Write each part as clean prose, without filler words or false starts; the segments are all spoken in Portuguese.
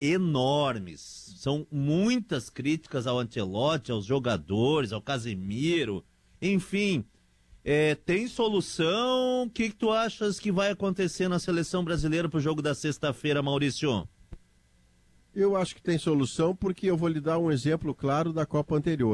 enormes. São muitas críticas ao Ancelotti, aos jogadores, ao Casemiro, enfim. Tem solução? O que tu achas que vai acontecer na seleção brasileira para o jogo da sexta-feira, Maurício? Eu acho que tem solução porque eu vou lhe dar um exemplo claro da Copa anterior.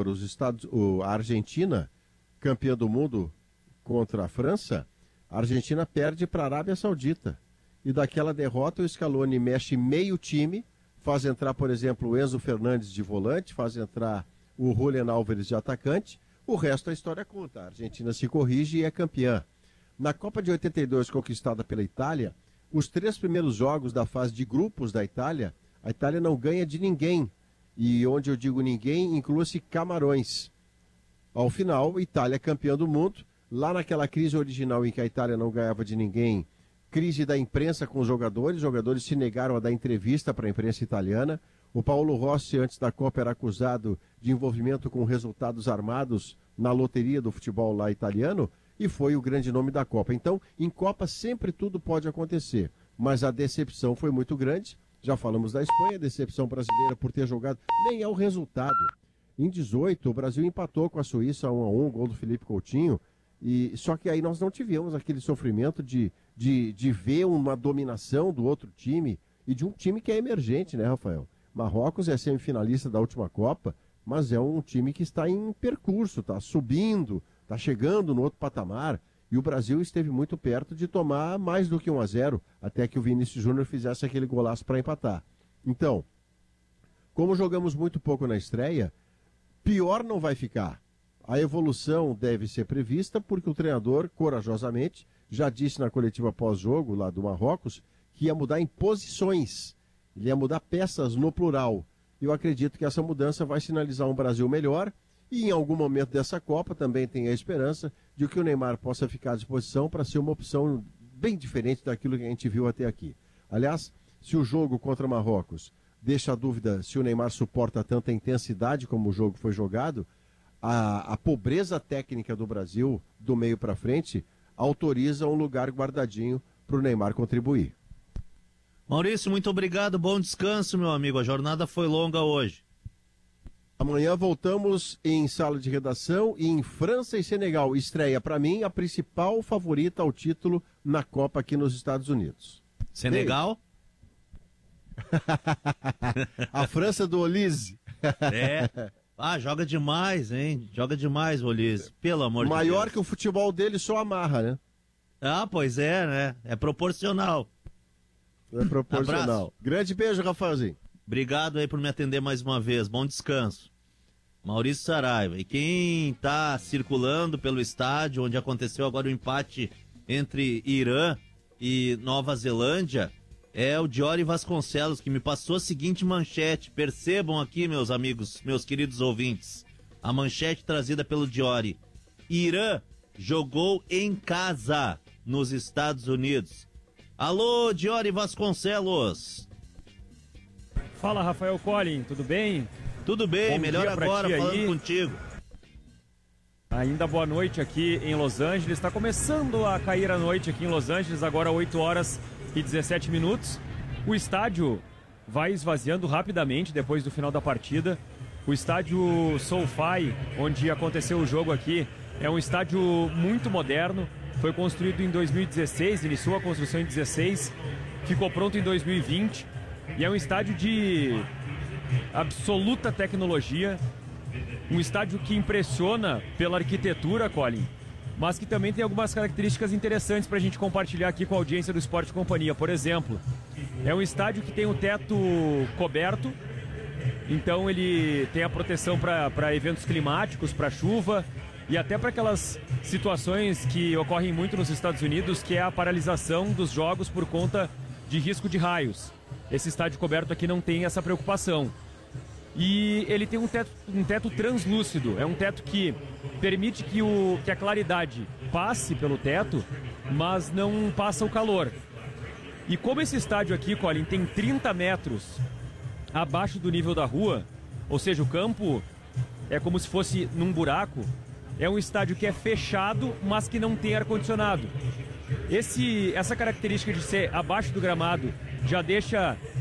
A Argentina, campeã do mundo contra a França, a Argentina perde para a Arábia Saudita. E daquela derrota o Scaloni mexe meio time, faz entrar, por exemplo, o Enzo Fernandes de volante, faz entrar o Julián Álvares de atacante. O resto a história conta. A Argentina se corrige e é campeã. Na Copa de 82, conquistada pela Itália, os 3 primeiros jogos da fase de grupos da Itália, a Itália não ganha de ninguém. E onde eu digo ninguém, inclui-se Camarões. Ao final, Itália é campeã do mundo. Lá naquela crise original em que a Itália não ganhava de ninguém, crise da imprensa com os jogadores se negaram a dar entrevista para a imprensa italiana. O Paolo Rossi, antes da Copa, era acusado de envolvimento com resultados armados na loteria do futebol lá italiano e foi o grande nome da Copa. Então, em Copa sempre tudo pode acontecer, mas a decepção foi muito grande. Já falamos da Espanha, a decepção brasileira por ter jogado, nem é o resultado. Em 18, o Brasil empatou com a Suíça 1-1, gol do Felipe Coutinho, só que aí nós não tivemos aquele sofrimento de ver uma dominação do outro time e de um time que é emergente, né, Rafael? Marrocos é semifinalista da última Copa, mas é um time que está em percurso, está subindo, está chegando no outro patamar, e o Brasil esteve muito perto de tomar mais do que 1-0, até que o Vinícius Júnior fizesse aquele golaço para empatar. Então, como jogamos muito pouco na estreia, pior não vai ficar. A evolução deve ser prevista porque o treinador, corajosamente, já disse na coletiva pós-jogo lá do Marrocos que ia mudar em posições. Ele ia mudar peças no plural. Eu acredito que essa mudança vai sinalizar um Brasil melhor e em algum momento dessa Copa também tem a esperança de que o Neymar possa ficar à disposição para ser uma opção bem diferente daquilo que a gente viu até aqui. Aliás, se o jogo contra Marrocos deixa a dúvida se o Neymar suporta tanta intensidade como o jogo foi jogado, a pobreza técnica do Brasil, do meio para frente, autoriza um lugar guardadinho para o Neymar contribuir. Maurício, muito obrigado, bom descanso, meu amigo. A jornada foi longa hoje. Amanhã voltamos em sala de redação e em França e Senegal. Estreia, para mim, a principal favorita ao título na Copa aqui nos Estados Unidos. Senegal? A França do Olise. Joga demais, hein? Joga demais o Olise, pelo amor de Deus. Maior que o futebol dele só amarra, né? Pois é, né? É proporcional. É proporcional. Abraço. Grande beijo, Rafaelzinho. Obrigado aí por me atender mais uma vez. Bom descanso. Maurício Saraiva. E quem tá circulando pelo estádio onde aconteceu agora o empate entre Irã e Nova Zelândia é o Diori Vasconcelos, que me passou a seguinte manchete. Percebam aqui, meus amigos, meus queridos ouvintes. A manchete trazida pelo Diori. Irã jogou em casa nos Estados Unidos. Alô, Diori Vasconcelos. Fala, Rafael Collin, tudo bem? Tudo bem, bom melhor agora falando aí contigo. Ainda boa noite aqui em Los Angeles. Está começando a cair a noite aqui em Los Angeles, agora 8h17. O estádio vai esvaziando rapidamente depois do final da partida. O estádio SoFi, onde aconteceu o jogo aqui, é um estádio muito moderno. Foi construído em 2016, iniciou a construção em 2016, ficou pronto em 2020 e é um estádio de absoluta tecnologia, um estádio que impressiona pela arquitetura, Colin, mas que também tem algumas características interessantes para a gente compartilhar aqui com a audiência do Esporte Companhia. Por exemplo, é um estádio que tem o teto coberto, então ele tem a proteção para eventos climáticos, para chuva, e até para aquelas situações que ocorrem muito nos Estados Unidos, que é a paralisação dos jogos por conta de risco de raios. Esse estádio coberto aqui não tem essa preocupação. E ele tem um teto translúcido, é um teto que permite que a claridade passe pelo teto, mas não passa o calor. E como esse estádio aqui, Colin, tem 30 metros abaixo do nível da rua, ou seja, o campo é como se fosse num buraco, é um estádio que é fechado, mas que não tem ar-condicionado. Essa característica de ser abaixo do gramado já deixa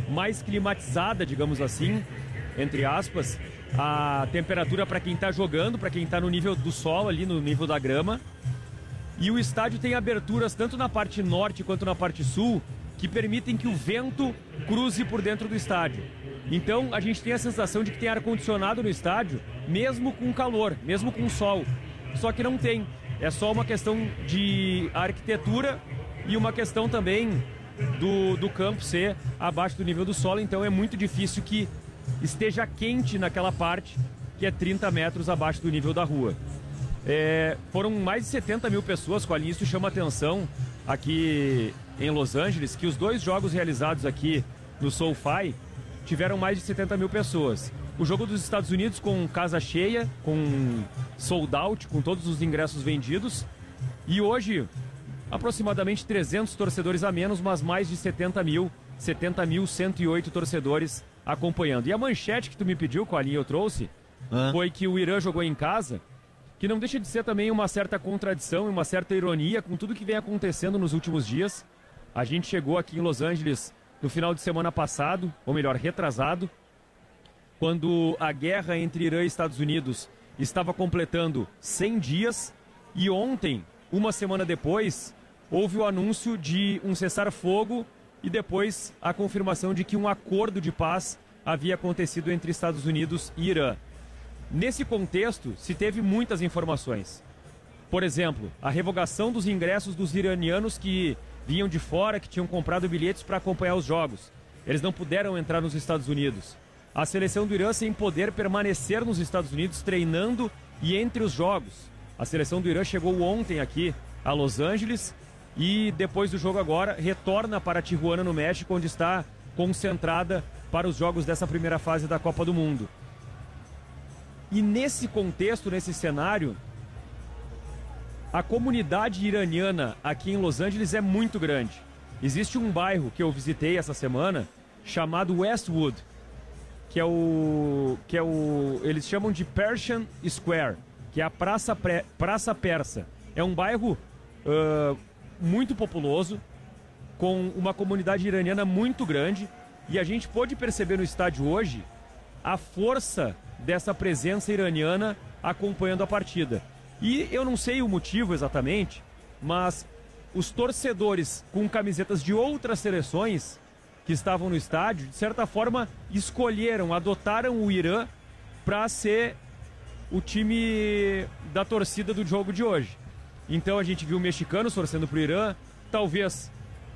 mais climatizada, digamos assim, entre aspas, a temperatura para quem está jogando, para quem está no nível do solo, ali no nível da grama. E o estádio tem aberturas tanto na parte norte quanto na parte sul, que permitem que o vento cruze por dentro do estádio. Então a gente tem a sensação de que tem ar-condicionado no estádio, mesmo com calor, mesmo com sol. Só que não tem. É só uma questão de arquitetura e uma questão também do campo ser abaixo do nível do solo. Então é muito difícil que esteja quente naquela parte que é 30 metros abaixo do nível da rua. Foram mais de 70 mil pessoas, Colinho. Isso chama atenção aqui em Los Angeles, que os 2 jogos realizados aqui no SoFi tiveram mais de 70 mil pessoas. O jogo dos Estados Unidos com casa cheia, com sold out, com todos os ingressos vendidos. E hoje, aproximadamente 300 torcedores a menos, mas mais de 70.108 torcedores acompanhando. E a manchete que tu me pediu, Colinho, eu trouxe, foi que o Irã jogou em casa, que não deixa de ser também uma certa contradição e uma certa ironia com tudo que vem acontecendo nos últimos dias. A gente chegou aqui em Los Angeles no final de semana passado, ou melhor, retrasado, quando a guerra entre Irã e Estados Unidos estava completando 100 dias, e ontem, uma semana depois, houve o anúncio de um cessar-fogo e depois a confirmação de que um acordo de paz havia acontecido entre Estados Unidos e Irã. Nesse contexto, se teve muitas informações. Por exemplo, a revogação dos ingressos dos iranianos que vinham de fora, que tinham comprado bilhetes para acompanhar os jogos. Eles não puderam entrar nos Estados Unidos. A seleção do Irã sem poder permanecer nos Estados Unidos treinando e entre os jogos. A seleção do Irã chegou ontem aqui a Los Angeles e depois do jogo agora retorna para Tijuana, no México, onde está concentrada para os jogos dessa primeira fase da Copa do Mundo. E nesse contexto, nesse cenário, a comunidade iraniana aqui em Los Angeles é muito grande. Existe um bairro que eu visitei essa semana chamado Westwood, que é o eles chamam de Persian Square, que é a Praça Persa. É um bairro muito populoso, com uma comunidade iraniana muito grande, e a gente pôde perceber no estádio hoje a força dessa presença iraniana acompanhando a partida. E eu não sei o motivo exatamente, mas os torcedores com camisetas de outras seleções que estavam no estádio, de certa forma, adotaram o Irã para ser o time da torcida do jogo de hoje. Então a gente viu mexicanos torcendo para o Irã, talvez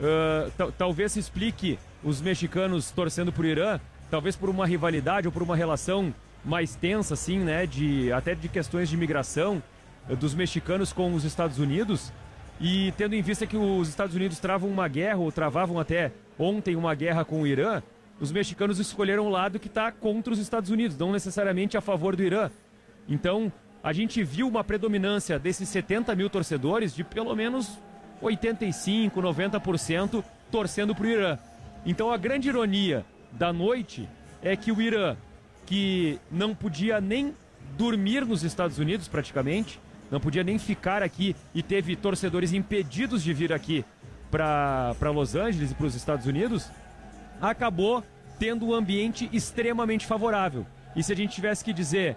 se explique os mexicanos torcendo para o Irã, talvez por uma rivalidade ou por uma relação mais tensa, assim, né, até de questões de imigração dos mexicanos com os Estados Unidos, e tendo em vista que os Estados Unidos travam uma guerra, ou travavam até ontem uma guerra com o Irã, os mexicanos escolheram o lado que está contra os Estados Unidos, não necessariamente a favor do Irã. Então, a gente viu uma predominância desses 70 mil torcedores de pelo menos 85%, 90% torcendo para o Irã. Então, a grande ironia da noite é que o Irã, que não podia nem dormir nos Estados Unidos praticamente, não podia nem ficar aqui e teve torcedores impedidos de vir aqui para Los Angeles e para os Estados Unidos, acabou tendo um ambiente extremamente favorável. E se a gente tivesse que dizer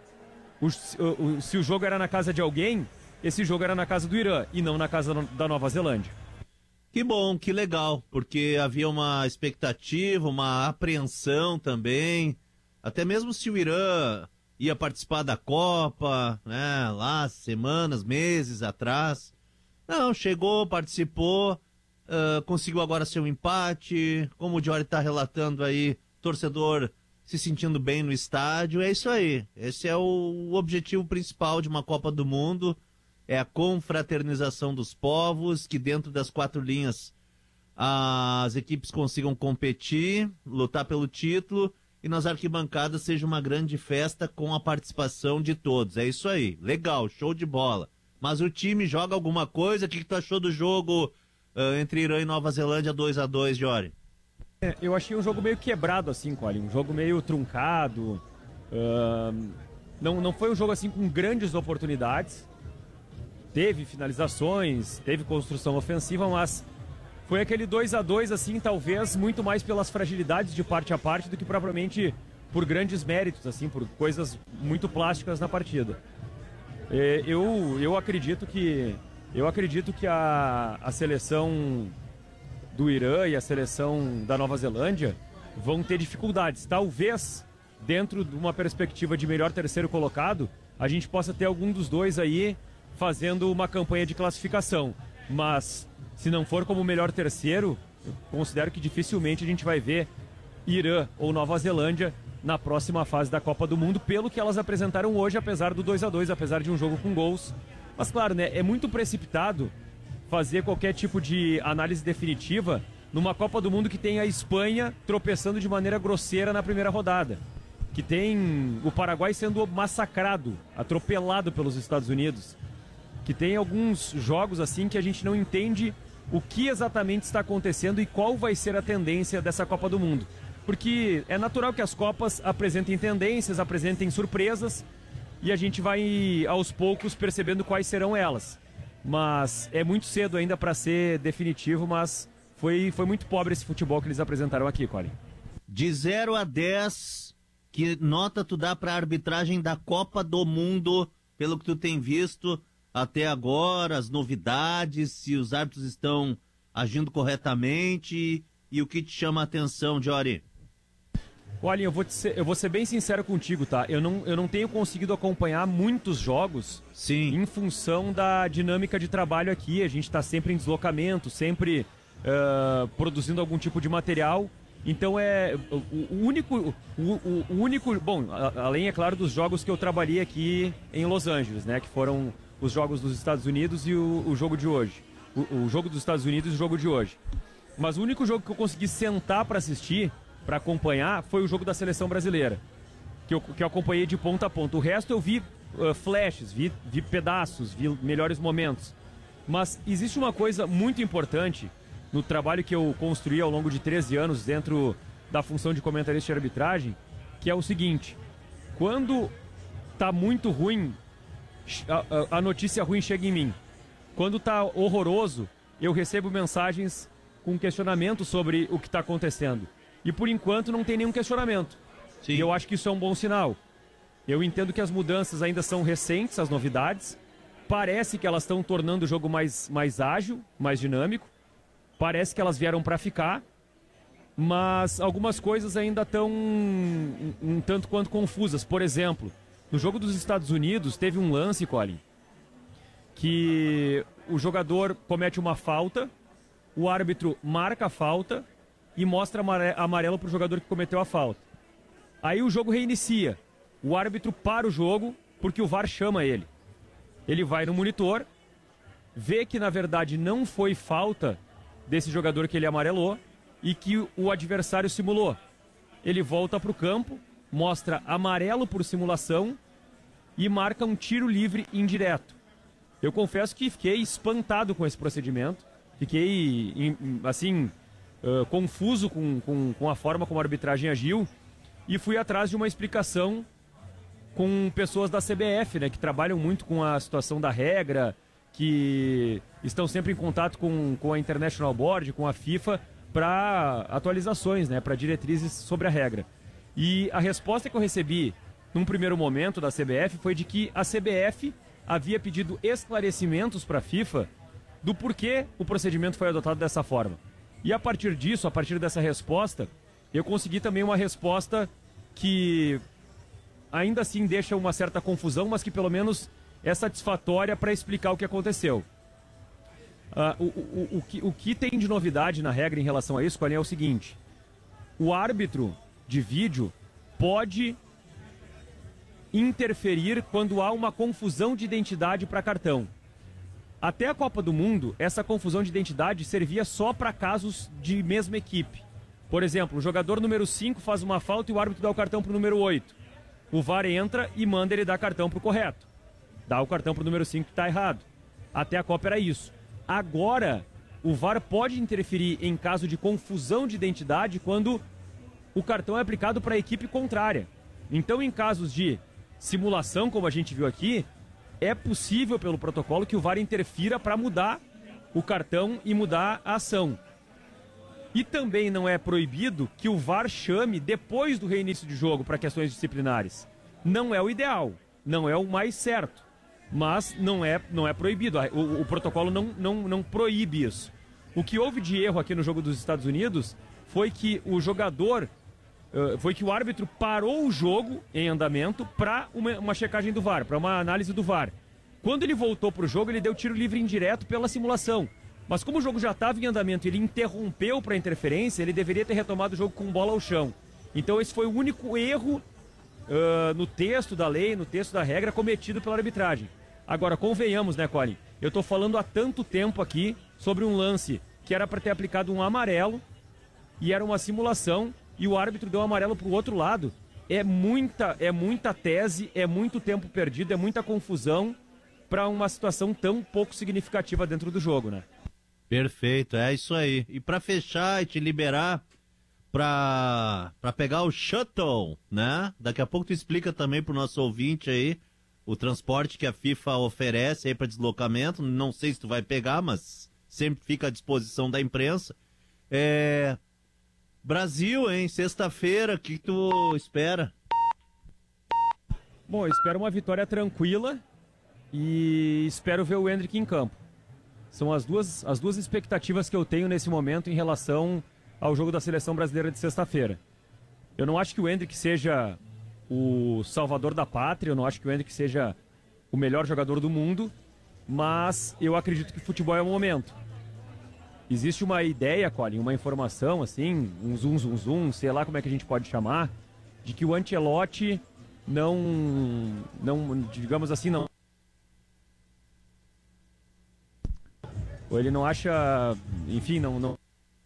se o jogo era na casa de alguém, esse jogo era na casa do Irã e não na casa da Nova Zelândia. Que bom, que legal, porque havia uma expectativa, uma apreensão também, até mesmo se o Irã ia participar da Copa, né, lá semanas, meses atrás. Não, chegou, participou, conseguiu agora seu empate, como o Jory está relatando aí, torcedor se sentindo bem no estádio, é isso aí. Esse é o objetivo principal de uma Copa do Mundo, é a confraternização dos povos, que dentro das 4 linhas as equipes consigam competir, lutar pelo título, e nas arquibancadas seja uma grande festa com a participação de todos. É isso aí, legal, show de bola. Mas o time joga alguma coisa? O que tu achou do jogo entre Irã e Nova Zelândia 2-2, Jory? Eu achei um jogo meio quebrado, assim, Colin. Um jogo meio truncado. Não foi um jogo assim com grandes oportunidades. Teve finalizações, teve construção ofensiva, mas Foi aquele 2-2, assim, talvez muito mais pelas fragilidades de parte a parte do que propriamente por grandes méritos, assim, por coisas muito plásticas na partida. Eu acredito que a seleção do Irã e a seleção da Nova Zelândia vão ter dificuldades. Talvez, dentro de uma perspectiva de melhor terceiro colocado, a gente possa ter algum dos dois aí fazendo uma campanha de classificação. Mas, se não for como melhor terceiro, eu considero que dificilmente a gente vai ver Irã ou Nova Zelândia na próxima fase da Copa do Mundo, pelo que elas apresentaram hoje, apesar do 2-2, apesar de um jogo com gols. Mas claro, né, é muito precipitado fazer qualquer tipo de análise definitiva numa Copa do Mundo que tem a Espanha tropeçando de maneira grosseira na primeira rodada, que tem o Paraguai sendo massacrado, atropelado pelos Estados Unidos, que tem alguns jogos assim que a gente não entende o que exatamente está acontecendo e qual vai ser a tendência dessa Copa do Mundo. Porque é natural que as Copas apresentem tendências, apresentem surpresas, e a gente vai aos poucos percebendo quais serão elas. Mas é muito cedo ainda para ser definitivo, mas foi muito pobre esse futebol que eles apresentaram aqui, Colin. De 0 a 10, que nota tu dá para a arbitragem da Copa do Mundo, pelo que tu tem visto até agora, as novidades, se os árbitros estão agindo corretamente e o que te chama a atenção, Jory? Olha, eu vou ser bem sincero contigo, tá? Eu não tenho conseguido acompanhar muitos jogos. Sim. Em função da dinâmica de trabalho aqui. A gente está sempre em deslocamento, sempre produzindo algum tipo de material. Então o único... Bom, além, é claro, dos jogos que eu trabalhei aqui em Los Angeles, né? Que foram os jogos dos Estados Unidos e o jogo de hoje. O jogo dos Estados Unidos e o jogo de hoje. Mas o único jogo que eu consegui sentar para assistir, para acompanhar, foi o jogo da seleção brasileira, que eu acompanhei de ponta a ponta. O resto eu vi flashes, vi pedaços, vi melhores momentos. Mas existe uma coisa muito importante no trabalho que eu construí ao longo de 13 anos dentro da função de comentarista de arbitragem, que é o seguinte: quando tá muito ruim, a notícia ruim chega em mim. Quando tá horroroso, eu recebo mensagens com questionamento sobre o que está acontecendo. E por enquanto não tem nenhum questionamento. Sim. E eu acho que isso é um bom sinal. Eu entendo que as mudanças ainda são recentes, as novidades. Parece que elas estão tornando o jogo mais ágil, mais dinâmico. Parece que elas vieram para ficar. Mas algumas coisas ainda estão um tanto quanto confusas. Por exemplo, no jogo dos Estados Unidos teve um lance, Colin, que o jogador comete uma falta, o árbitro marca a falta e mostra amarelo para o jogador que cometeu a falta. Aí o jogo reinicia. O árbitro para o jogo porque o VAR chama ele. Ele vai no monitor, vê que na verdade não foi falta desse jogador que ele amarelou e que o adversário simulou. Ele volta para o campo, mostra amarelo por simulação e marca um tiro livre indireto. Eu confesso que fiquei espantado com esse procedimento. Fiquei, assim, confuso com a forma como a arbitragem agiu e fui atrás de uma explicação com pessoas da CBF, né, que trabalham muito com a situação da regra, que estão sempre em contato com a International Board, com a FIFA, para atualizações, né, para diretrizes sobre a regra. E a resposta que eu recebi num primeiro momento da CBF foi de que a CBF havia pedido esclarecimentos para a FIFA do porquê o procedimento foi adotado dessa forma. E a partir disso, a partir dessa resposta, eu consegui também uma resposta que ainda assim deixa uma certa confusão, mas que pelo menos é satisfatória para explicar o que aconteceu. O que tem de novidade na regra em relação a isso, Colin, é o seguinte: o árbitro de vídeo pode interferir quando há uma confusão de identidade para cartão. Até a Copa do Mundo, essa confusão de identidade servia só para casos de mesma equipe. Por exemplo, o jogador número 5 faz uma falta e o árbitro dá o cartão para o número 8. O VAR entra e manda ele dar cartão para o correto. Dá o cartão para o número 5 que está errado. Até a Copa era isso. Agora, o VAR pode interferir em caso de confusão de identidade quando o cartão é aplicado para a equipe contrária. Então, em casos de simulação, como a gente viu aqui, é possível pelo protocolo que o VAR interfira para mudar o cartão e mudar a ação. E também não é proibido que o VAR chame depois do reinício de jogo para questões disciplinares. Não é o ideal, não é o mais certo, mas não é proibido. O protocolo não proíbe isso. O que houve de erro aqui no jogo dos Estados Unidos foi que o árbitro parou o jogo em andamento para uma checagem do VAR, para uma análise do VAR. Quando ele voltou para o jogo, ele deu tiro livre indireto pela simulação. Mas como o jogo já estava em andamento e ele interrompeu para interferência, ele deveria ter retomado o jogo com bola ao chão. Então esse foi o único erro no texto da lei, no texto da regra, cometido pela arbitragem. Agora, convenhamos, né, Colin? Eu estou falando há tanto tempo aqui sobre um lance que era para ter aplicado um amarelo e era uma simulação e o árbitro deu um amarelo para o outro lado. É muita tese, é muito tempo perdido, é muita confusão para uma situação tão pouco significativa dentro do jogo, né? Perfeito, é isso aí. E para fechar e te liberar para pegar o shuttle, né? Daqui a pouco tu explica também pro nosso ouvinte aí o transporte que a FIFA oferece aí para deslocamento. Não sei se tu vai pegar, mas sempre fica à disposição da imprensa. Brasil, hein? Sexta-feira, o que tu espera? Bom, eu espero uma vitória tranquila e espero ver o Endrick em campo. São as duas expectativas que eu tenho nesse momento em relação ao jogo da seleção brasileira de sexta-feira. Eu não acho que o Endrick seja o salvador da pátria, eu não acho que o Endrick seja o melhor jogador do mundo, mas eu acredito que futebol é o momento. Existe uma ideia, Colin, uma informação, assim, um zoom, sei lá como é que a gente pode chamar, de que o Ancelotti digamos assim, não... Ou ele não acha, enfim, não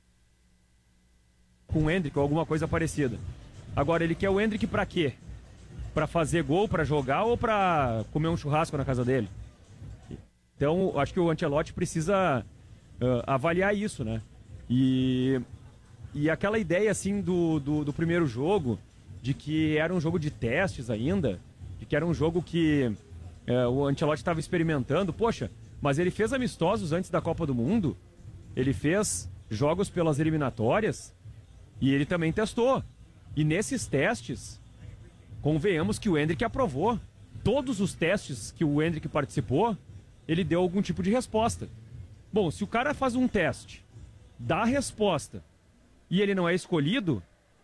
com o Endrick ou alguma coisa parecida. Agora, ele quer o Endrick pra quê? Pra fazer gol, pra jogar ou pra comer um churrasco na casa dele? Então, acho que o Ancelotti precisa avaliar isso, né? E aquela ideia, assim, do primeiro jogo, de que era um jogo de testes ainda, de que era um jogo que o Ancelotti estava experimentando. Poxa, mas ele fez amistosos antes da Copa do Mundo, ele fez jogos pelas eliminatórias e ele também testou. E nesses testes, convenhamos que o Endrick aprovou. Todos os testes que o Endrick participou, ele deu algum tipo de resposta. Bom, se o cara faz um teste, dá a resposta e ele não é escolhido,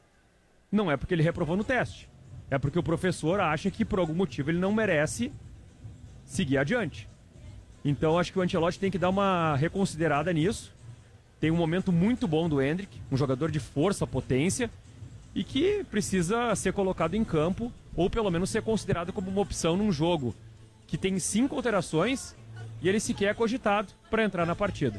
não é porque ele reprovou no teste. É porque o professor acha que por algum motivo ele não merece seguir adiante. Então acho que o Ancelotti tem que dar uma reconsiderada nisso. Tem um momento muito bom do Endrick, um jogador de força, potência, e que precisa ser colocado em campo, ou pelo menos ser considerado como uma opção num jogo que tem 5 alterações e ele sequer é cogitado para entrar na partida.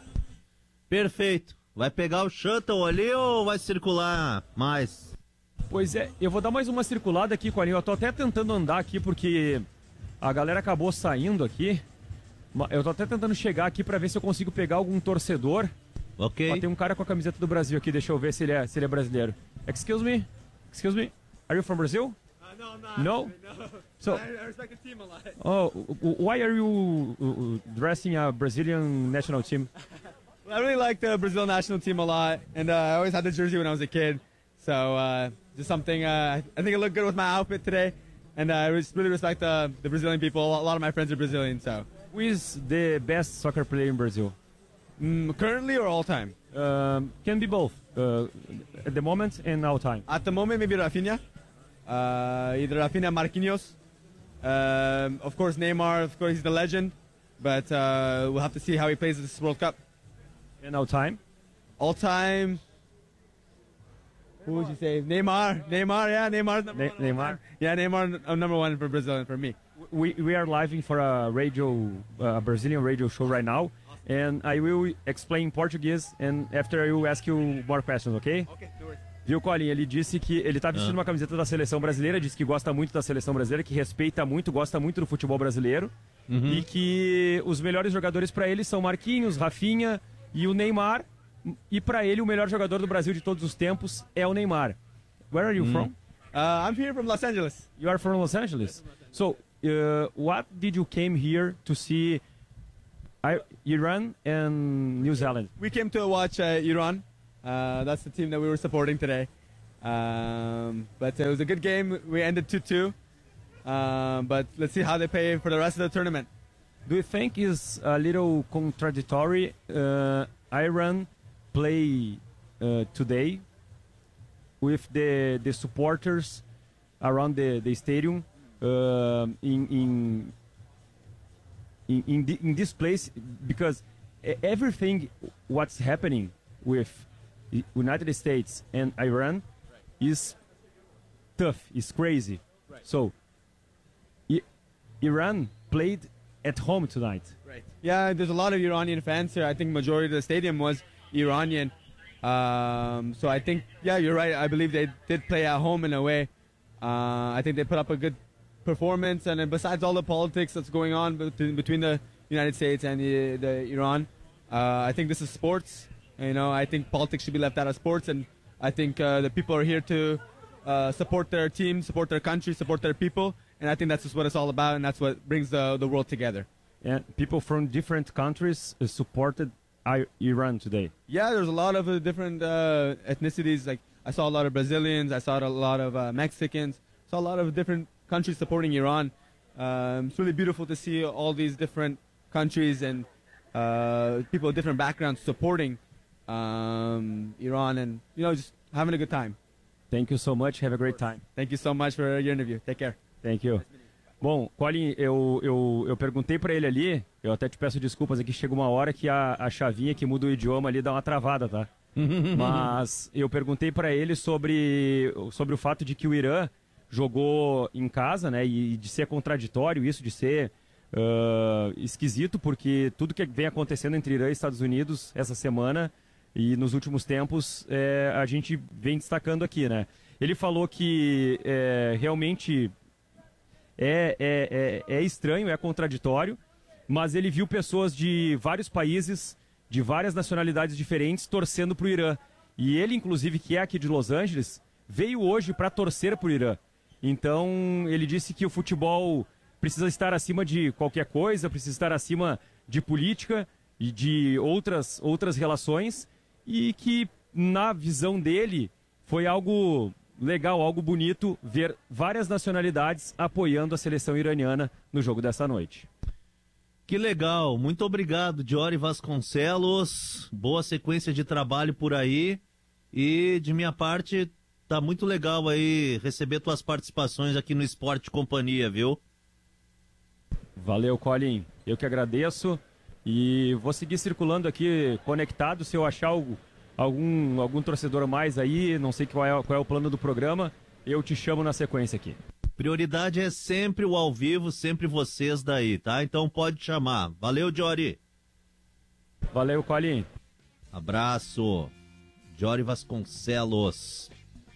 Perfeito. Vai pegar o shuttle ali ou vai circular mais? Pois é, eu vou dar mais uma circulada aqui, Colinho. Eu tô até tentando andar aqui porque a galera acabou saindo aqui. Eu tô até tentando chegar aqui para ver se eu consigo pegar algum torcedor. Ok. Ó, tem um cara com a camiseta do Brasil aqui, deixa eu ver se ele é brasileiro. Excuse me? Are you from Brazil? No, I'm not. No? No. So, I respect the team a lot. oh, why are you dressing a Brazilian national team? I really like the Brazil national team a lot, and I always had the jersey when I was a kid. So just something, I think it looked good with my outfit today, and I really respect the Brazilian people. A lot of my friends are Brazilian, so. Who is the best soccer player in Brazil? Currently or all time? Can be both. At the moment and all time. At the moment, maybe Rafinha. Either Rafinha or Marquinhos. Of course, Neymar, of course, he's the legend. But we'll have to see how he plays this World Cup. And all time? All time. Who would you say? Neymar. Yeah, Neymar's number one. Neymar? Yeah, Neymar number one for Brazil and for me. We are live for a Brazilian radio show right now. And I will explain in Portuguese, and after I will ask you more questions, okay? Okay, no worries. Viu, Colin? Ele disse que ele tá vestindo uma camiseta da seleção brasileira, disse que gosta muito da seleção brasileira, que respeita muito, gosta muito do futebol brasileiro, e que os melhores jogadores para ele são Marquinhos, Rafinha e o Neymar, e para ele o melhor jogador do Brasil de todos os tempos é o Neymar. Where are you from? I'm here from Los Angeles. You are from Los Angeles? So, what did you came here to see Iran and New Zealand? We came to watch Iran That's the team that we were supporting today. But it was a good game. We ended 2-2. But let's see how they play for the rest of the tournament. Do you think is a little contradictory? Iran play today with the supporters around the stadium in this place, because everything what's happening with United States and Iran is tough, is crazy. Right. So Iran played at home tonight. Right. Yeah, there's a lot of Iranian fans here. I think majority of the stadium was Iranian. So I think, yeah, you're right. I believe they did play at home in a way. I think they put up a good performance. And then besides all the politics that's going on between the United States and the Iran, I think this is sports. You know, I think politics should be left out of sports. And I think the people are here to support their team, support their country, support their people. And I think that's just what it's all about, and that's what brings the world together. And people from different countries supported Iran today. Yeah, there's a lot of different ethnicities. Like I saw a lot of Brazilians, I saw a lot of Mexicans, saw a lot of different countries supporting Iran. It's really beautiful to see all these different countries and people with different backgrounds supporting Iran, and just having a good time. Thank you so much. Have a great time. Thank you so much for your interview. Take care. Thank you. Bom, Colin, eu perguntei para ele ali, eu até te peço desculpas aqui, chega uma hora que a chavinha que muda o idioma ali dá uma travada, tá? Mas eu perguntei para ele sobre o fato de que o Irã jogou em casa, né, e de ser contraditório isso, de ser esquisito, porque tudo que vem acontecendo entre Irã e Estados Unidos essa semana e nos últimos tempos a gente vem destacando aqui, né? Ele falou que realmente é estranho, é contraditório, mas ele viu pessoas de vários países, de várias nacionalidades diferentes, torcendo para o Irã. E ele, inclusive, que é aqui de Los Angeles, veio hoje para torcer para o Irã. Então, ele disse que o futebol precisa estar acima de qualquer coisa, precisa estar acima de política e de outras relações, e que, na visão dele, foi algo legal, algo bonito ver várias nacionalidades apoiando a seleção iraniana no jogo dessa noite. Que legal, muito obrigado, Diori Vasconcelos, boa sequência de trabalho por aí, e de minha parte tá muito legal aí receber tuas participações aqui no Esporte Companhia, viu? Valeu, Colin, eu que agradeço, e vou seguir circulando aqui conectado. Se eu achar algum torcedor mais aí, não sei qual é o plano do programa, eu te chamo na sequência aqui. Prioridade é sempre o ao vivo, sempre vocês daí, tá? Então pode chamar. Valeu, Diori. Valeu, Colin. Abraço. Diori Vasconcelos.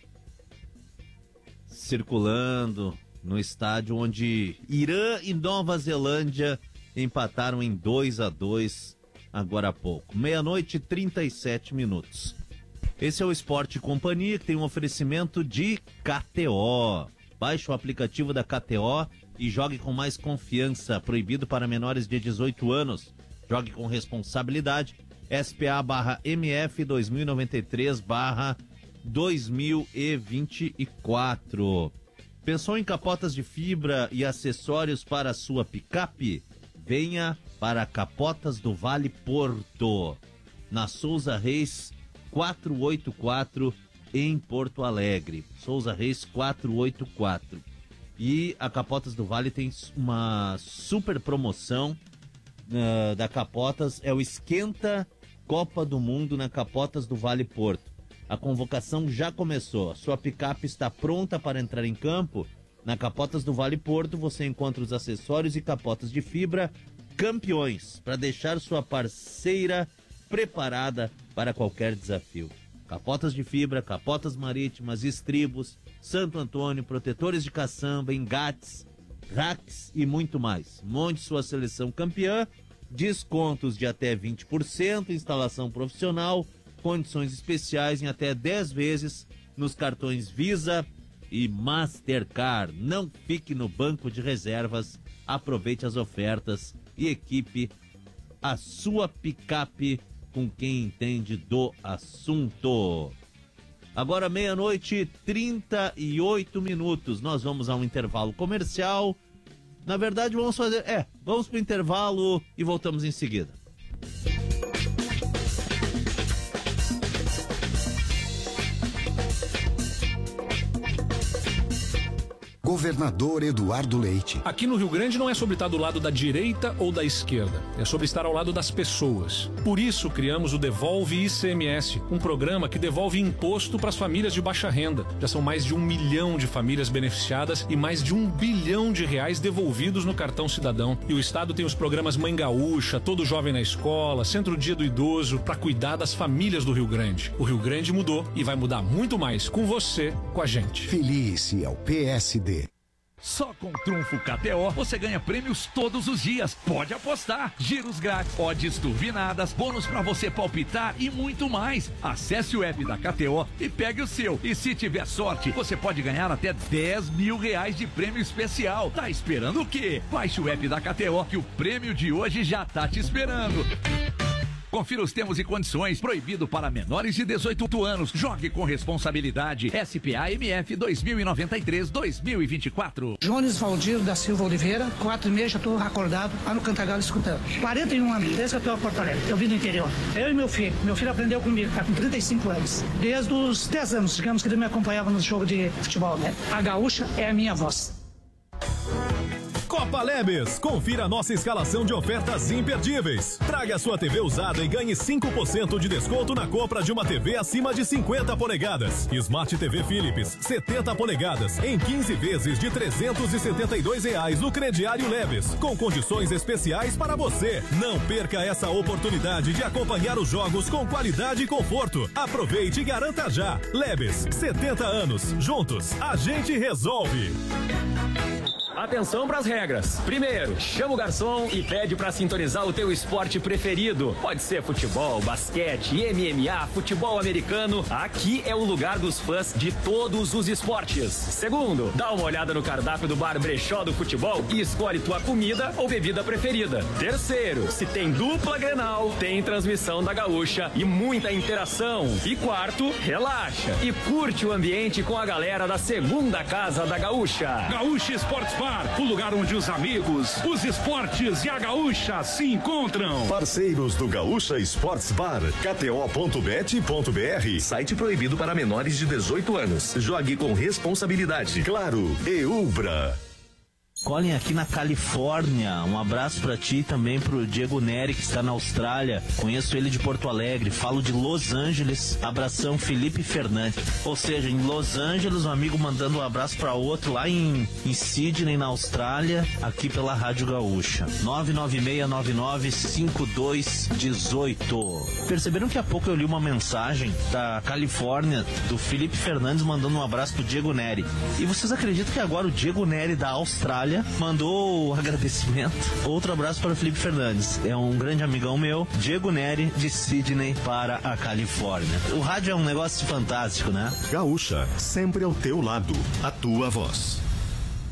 Circulando no estádio onde Irã e Nova Zelândia empataram em 2-2 agora há pouco. 00:37. Esse é o Esporte Companhia, que tem um oferecimento de KTO. Baixe o aplicativo da KTO e jogue com mais confiança. Proibido para menores de 18 anos. Jogue com responsabilidade. SPA/MF 2093/2024. Pensou em capotas de fibra e acessórios para a sua picape? Venha para Capotas do Vale Porto, na Souza Reis 484, em Porto Alegre. Souza Reis 484. E a Capotas do Vale tem uma super promoção da Capotas, é o Esquenta Copa do Mundo na Capotas do Vale Porto. A convocação já começou, a sua picape está pronta para entrar em campo. Na Capotas do Vale Porto você encontra os acessórios e capotas de fibra campeões, para deixar sua parceira preparada para qualquer desafio. Capotas de fibra, capotas marítimas, estribos, Santo Antônio, protetores de caçamba, engates, racks e muito mais. Monte sua seleção campeã, descontos de até 20%, instalação profissional, condições especiais em até 10 vezes nos cartões Visa e Mastercard. Não fique no banco de reservas, aproveite as ofertas e equipe a sua picape com quem entende do assunto. Agora 00:38. Nós vamos a um intervalo comercial. Na verdade, vamos pro intervalo e voltamos em seguida. Governador Eduardo Leite. Aqui no Rio Grande não é sobre estar do lado da direita ou da esquerda, é sobre estar ao lado das pessoas. Por isso criamos o Devolve ICMS, um programa que devolve imposto para as famílias de baixa renda. Já são mais de 1 milhão de famílias beneficiadas e mais de R$1 bilhão devolvidos no cartão cidadão. E o Estado tem os programas Mãe Gaúcha, Todo Jovem na Escola, Centro Dia do Idoso, para cuidar das famílias do Rio Grande. O Rio Grande mudou e vai mudar muito mais com você, com a gente. Feliz é o PSD. Só com Trunfo KTO você ganha prêmios todos os dias. Pode apostar. Giros grátis, odds turbinadas, bônus pra você palpitar e muito mais. Acesse o app da KTO e pegue o seu. E se tiver sorte, você pode ganhar até R$10 mil de prêmio especial. Tá esperando o quê? Baixe o app da KTO que o prêmio de hoje já tá te esperando. Confira os termos e condições. Proibido para menores de 18 anos. Jogue com responsabilidade. SPA-MF 2093-2024. Jones Valdir da Silva Oliveira, 4h30, já estou acordado lá no Cantagalo escutando. 41 anos, desde que eu estou em Porto Alegre. Eu vim do interior. Eu e meu filho. Meu filho aprendeu comigo, está com 35 anos. Desde os 10 anos, digamos que ele me acompanhava no jogo de futebol, né? A gaúcha é a minha voz. Copa Lebes, confira a nossa escalação de ofertas imperdíveis. Traga a sua TV usada e ganhe 5% de desconto na compra de uma TV acima de 50 polegadas. Smart TV Philips, 70 polegadas, em 15 vezes de R$372 no crediário Lebes, com condições especiais para você. Não perca essa oportunidade de acompanhar os jogos com qualidade e conforto. Aproveite e garanta já. Lebes, 70 anos. Juntos, a gente resolve. Atenção para as regras. Primeiro, chama o garçom e pede para sintonizar o teu esporte preferido. Pode ser futebol, basquete, MMA, futebol americano. Aqui é o lugar dos fãs de todos os esportes. Segundo, dá uma olhada no cardápio do Bar Brechó do Futebol e escolhe tua comida ou bebida preferida. Terceiro, se tem dupla Grenal, tem transmissão da Gaúcha e muita interação. E quarto, relaxa e curte o ambiente com a galera da segunda casa da Gaúcha. Gaúcha Sports Bar, o lugar onde os amigos, os esportes e a Gaúcha se encontram. Parceiros do Gaúcha Sports Bar, kto.bet.br. Site proibido para menores de 18 anos. Jogue com responsabilidade. Claro, e Ubra. Colin, aqui na Califórnia, um abraço pra ti e também pro Diego Neri, que está na Austrália. Conheço ele de Porto Alegre, falo de Los Angeles. Abração, Felipe Fernandes. Ou seja, em Los Angeles, um amigo mandando um abraço pra outro lá em Sydney, na Austrália, aqui pela Rádio Gaúcha. 996995218. Perceberam que há pouco eu li uma mensagem da Califórnia, do Felipe Fernandes, mandando um abraço pro Diego Neri. E vocês acreditam que agora o Diego Neri da Austrália mandou agradecimento? Outro abraço para o Felipe Fernandes. É um grande amigão meu, Diego Neri, de Sydney para a Califórnia. O rádio é um negócio fantástico, né? Gaúcha, sempre ao teu lado. A tua voz.